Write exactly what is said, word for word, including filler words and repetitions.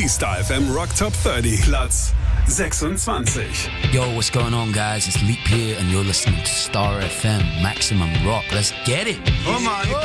Die Star F M Rock Top dreißig, Platz sechsundzwanzig. Yo, what's going on, guys? It's Leap here, and you're listening to Star F M Maximum Rock. Let's get it. Oh my God.